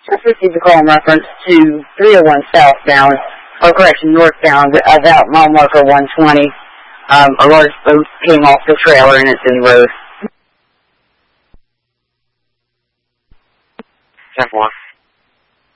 Just received a call in reference to 301 southbound, or correction, northbound, about mile marker 120. A large boat came off the trailer and it's in the road. 10-4.